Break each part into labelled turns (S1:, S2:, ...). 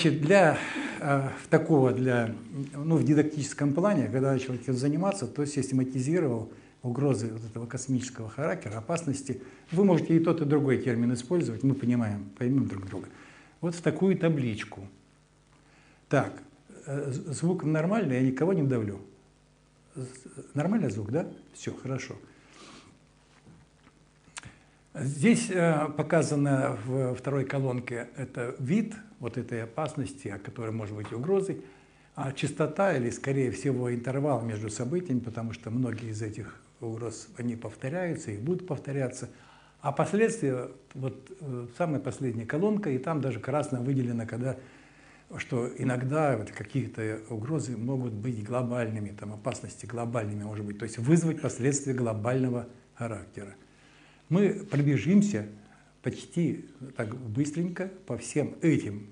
S1: Для в дидактическом плане, когда начал этим заниматься, то систематизировал угрозы вот этого космического характера, опасности. Вы можете и тот, и другой термин использовать, мы поймем друг друга. Вот в такую табличку. Так, звук нормальный, я никого не давлю. Нормальный звук, да? Все, хорошо. Здесь показано в второй колонке это вид вот этой опасности, о которой может быть угрозой, а частота или, скорее всего, интервал между событиями, потому что многие из этих угроз, они повторяются и будут повторяться, а последствия, вот самая последняя колонка, и там даже красно выделено, что иногда вот какие-то угрозы могут быть глобальными, там опасности глобальными, может быть, то есть вызвать последствия глобального характера. Мы пробежимся почти так быстренько по всем этим,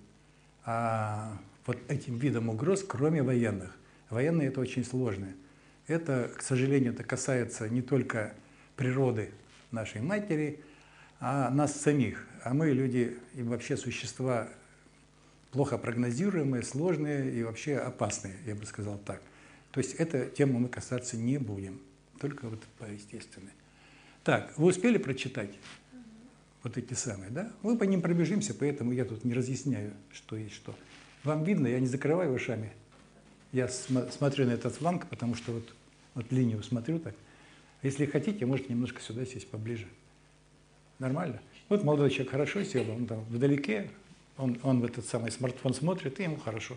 S1: этим видам угроз, кроме военных. Военные – это очень сложное. Это, к сожалению, это касается не только природы нашей матери, а нас самих. А мы люди и вообще существа плохо прогнозируемые, сложные и вообще опасные, я бы сказал так. То есть эту тему мы касаться не будем, только вот по естественной. Так, вы успели прочитать вот эти самые, да? Мы по ним пробежимся, поэтому я тут не разъясняю, что есть что. Вам видно, я не закрываю ушами. Я смотрю на этот фланг, потому что вот линию смотрю так. Если хотите, можете немножко сюда сесть поближе. Нормально? Вот молодой человек хорошо сел, он там вдалеке, он в этот самый смартфон смотрит, и ему хорошо.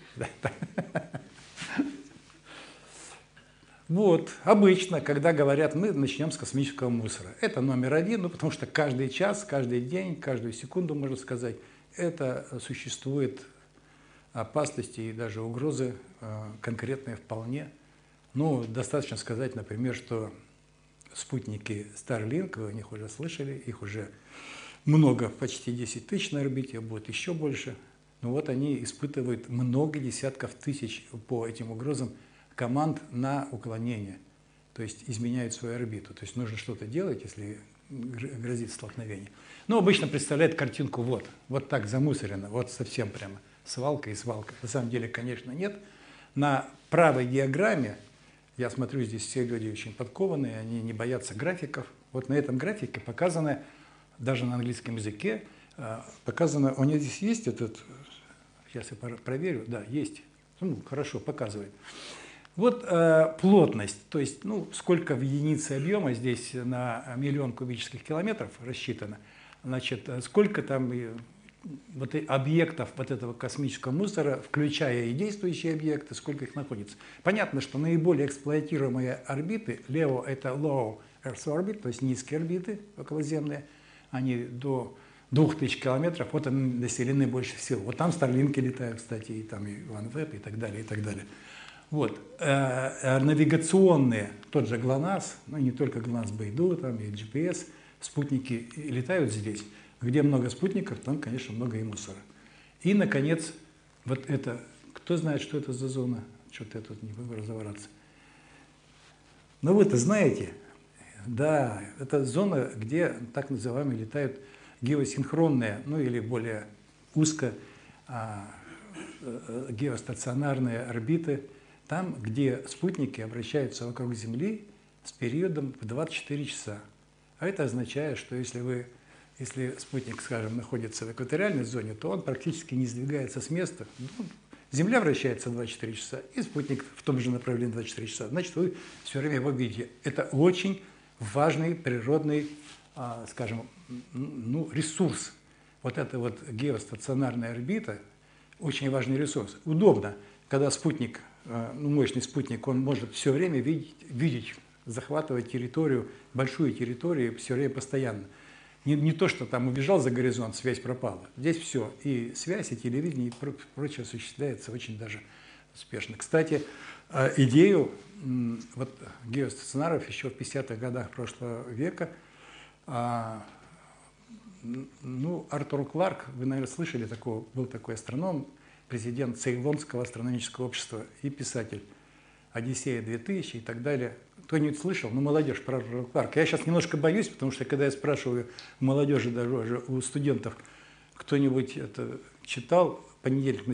S1: Вот, обычно, когда говорят, мы начнем с космического мусора. Это номер один, потому что каждый час, каждый день, каждую секунду, можно сказать, это существует опасности и даже угрозы конкретные вполне. Достаточно сказать, например, что спутники Starlink, вы о них уже слышали, их уже много, почти 10 тысяч на орбите, будет еще больше. Они испытывают много десятков тысяч по этим угрозам команд на уклонение, то есть изменяют свою орбиту. То есть нужно что-то делать, если грозит столкновение. Обычно представляет картинку вот так замусорено, вот совсем прямо свалка и свалка. На самом деле, конечно, нет. На правой диаграмме, я смотрю, здесь все люди очень подкованные, они не боятся графиков. Вот на этом графике показано, даже на английском языке, показано, у него здесь есть этот, сейчас я проверю, да, есть, хорошо, показывает. Вот плотность, то есть сколько в единице объема здесь на 1 000 000 кубических километров рассчитано, значит, сколько там объектов вот этого космического мусора, включая и действующие объекты, сколько их находится. Понятно, что наиболее эксплуатируемые орбиты, LEO – это Low Earth Orbit, то есть низкие орбиты околоземные, они до 2000 километров, вот они населены больше всего. Вот там Старлинки летают, кстати, и там и OneWeb, и так далее, и так далее. Вот. Навигационные, тот же ГЛОНАСС, не только ГЛОНАСС, Бэйду, там и GPS, спутники летают здесь. Где много спутников, там, конечно, много и мусора. И, наконец, вот это, кто знает, что это за зона? Что-то я тут не буду разобраться. Вы-то знаете, да, это зона, где так называемые летают геосинхронные, или более узко геостационарные орбиты, там, где спутники обращаются вокруг Земли с периодом в 24 часа. А это означает, что если спутник, скажем, находится в экваториальной зоне, то он практически не сдвигается с места. Земля вращается 24 часа, и спутник в том же направлении 24 часа. Значит, вы все время его видите. Это очень важный природный, скажем, ресурс. Вот эта вот геостационарная орбита – очень важный ресурс. Удобно, когда спутник, мощный спутник, он может все время видеть, захватывать территорию, большую территорию все время постоянно. Не то, что там убежал за горизонт, связь пропала. Здесь все, и связь, и телевидение, и прочее осуществляется очень даже успешно. Кстати, идею геостационаров еще в 50-х годах прошлого века Артур Кларк, вы, наверное, слышали, был такой астроном, президент Цейлонского астрономического общества и писатель «Одиссея-2000» и так далее. Кто-нибудь слышал? Молодежь про Артура Кларка. Я сейчас немножко боюсь, потому что когда я спрашиваю молодежи, даже у студентов, кто-нибудь это читал, понедельник